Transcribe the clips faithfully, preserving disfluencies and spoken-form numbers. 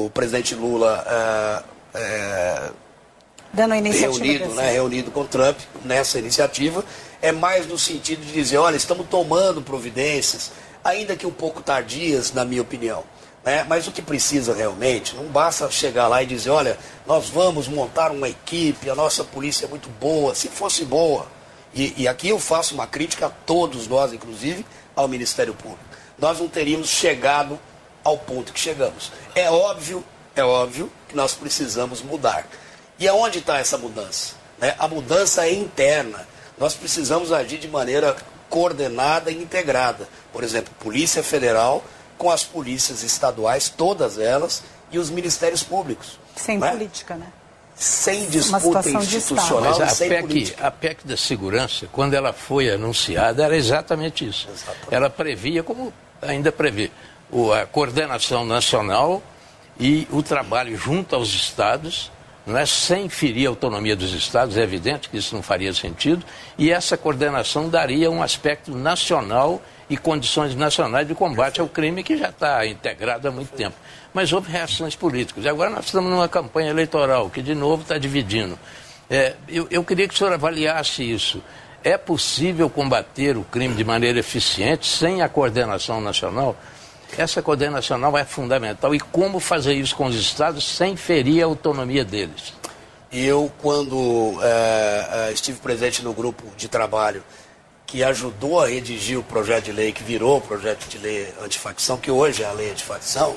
o presidente Lula é, é, Dando a iniciativa reunido, né, reunido com Trump nessa iniciativa, é mais no sentido de dizer, olha, estamos tomando providências, ainda que um pouco tardias, na minha opinião. Né? Mas o que precisa realmente, não basta chegar lá e dizer, olha, nós vamos montar uma equipe, a nossa polícia é muito boa, se fosse boa. E, e aqui eu faço uma crítica a todos nós, inclusive ao Ministério Público. Nós não teríamos chegado ao ponto que chegamos. É óbvio, é óbvio que nós precisamos mudar. E aonde está essa mudança? Né? A mudança é interna. Nós precisamos agir de maneira coordenada e integrada. Por exemplo, Polícia Federal com as polícias estaduais, todas elas, e os ministérios públicos. Sem né? política, né? Sem disputa institucional. Mas a, sem PEC, política. a PEC da segurança, quando ela foi anunciada, era exatamente isso. Exatamente. Ela previa, como ainda prevê, o, a coordenação nacional e o trabalho junto aos estados, não é, sem ferir a autonomia dos estados, é evidente que isso não faria sentido, e essa coordenação daria um aspecto nacional e condições nacionais de combate ao crime que já está integrado há muito tempo. Mas houve reações políticas. E agora nós estamos numa campanha eleitoral que, de novo, está dividindo. É, eu, eu queria que o senhor avaliasse isso. É possível combater o crime de maneira eficiente sem a coordenação nacional? Essa coordenação nacional é fundamental. E como fazer isso com os estados sem ferir a autonomia deles? Eu, quando é, é, estive presente no grupo de trabalho que ajudou a redigir o projeto de lei, que virou o projeto de lei antifacção, que hoje é a lei antifacção,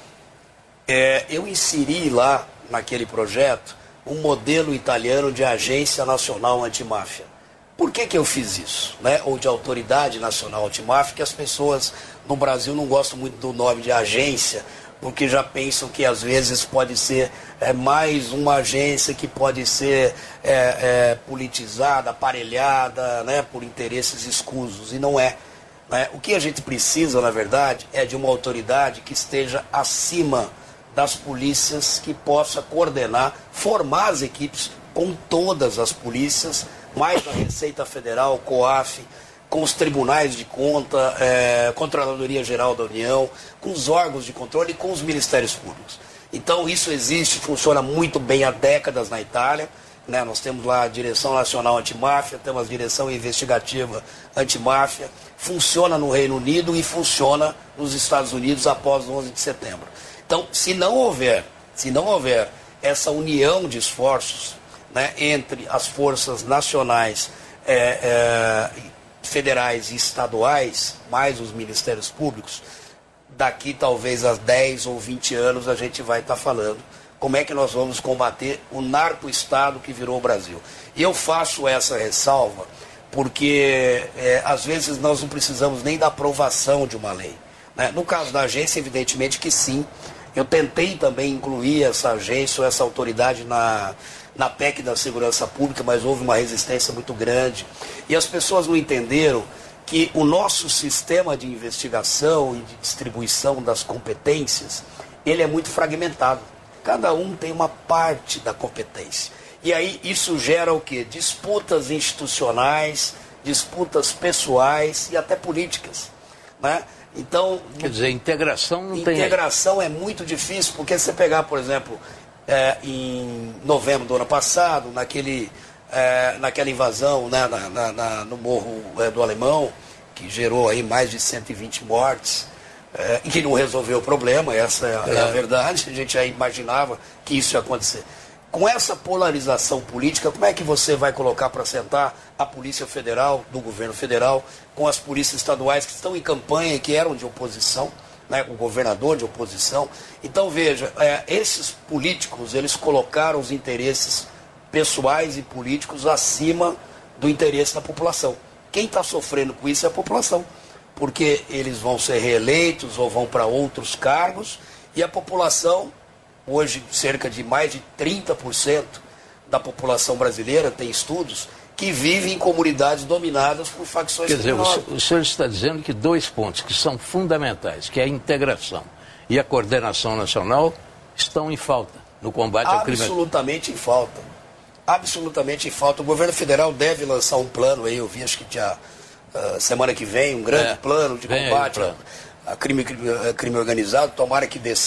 é, eu inseri lá, naquele projeto, um modelo italiano de agência nacional antimáfia. Por que que eu fiz isso? Né? Ou de autoridade nacional antimáfia, que as pessoas no Brasil não gostam muito do nome de agência, porque já pensam que às vezes pode ser é, mais uma agência que pode ser é, é, politizada, aparelhada, né, por interesses escusos, e não é. Né? O que a gente precisa, na verdade, é de uma autoridade que esteja acima das polícias, que possa coordenar, formar as equipes com todas as polícias, mais a Receita Federal, COAF, com os tribunais de conta, é, Controladoria Geral da União, com os órgãos de controle e com os ministérios públicos. Então isso existe, funciona muito bem há décadas na Itália. Né? Nós temos lá a Direção Nacional Antimáfia, temos a Direção Investigativa Antimáfia, funciona no Reino Unido e funciona nos Estados Unidos após o onze de setembro. Então, se não houver, se não houver essa união de esforços, né, entre as forças nacionais, é, é, federais e estaduais, mais os ministérios públicos, daqui talvez a dez ou vinte anos a gente vai estar falando como é que nós vamos combater o narco-estado que virou o Brasil. E eu faço essa ressalva porque é, às vezes nós não precisamos nem da aprovação de uma lei. Né? No caso da agência, evidentemente que sim. Eu tentei também incluir essa agência ou essa autoridade na... na P E C da Segurança Pública, mas houve uma resistência muito grande. E as pessoas não entenderam que o nosso sistema de investigação e de distribuição das competências, ele é muito fragmentado. Cada um tem uma parte da competência. E aí isso gera o quê? Disputas institucionais, disputas pessoais e até políticas. Né? Então, quer dizer, integração não tem... Integração é muito difícil, porque se você pegar, por exemplo... É, em novembro do ano passado, naquele, é, naquela invasão, né, na, na, na, no Morro é, do Alemão, que gerou aí mais de cento e vinte mortes, é, e que não resolveu o problema, essa é, é. é a verdade, a gente já imaginava que isso ia acontecer. Com essa polarização política, como é que você vai colocar para sentar a Polícia Federal, do governo federal, com as polícias estaduais que estão em campanha e que eram de oposição? Né, o governador de oposição. Então, veja, é, esses políticos, eles colocaram os interesses pessoais e políticos acima do interesse da população. Quem está sofrendo com isso é a população, porque eles vão ser reeleitos ou vão para outros cargos, e a população, hoje cerca de mais de trinta por cento da população brasileira, tem estudos, que vive em comunidades dominadas por facções criminosas. Quer dizer, o, o senhor está dizendo que dois pontos que são fundamentais, que é a integração e a coordenação nacional, estão em falta no combate ao crime. Absolutamente em falta. Absolutamente em falta. O governo federal deve lançar um plano aí, eu vi acho que já uh, semana que vem, um grande é, plano de combate a, a crime, crime, crime organizado, tomara que dê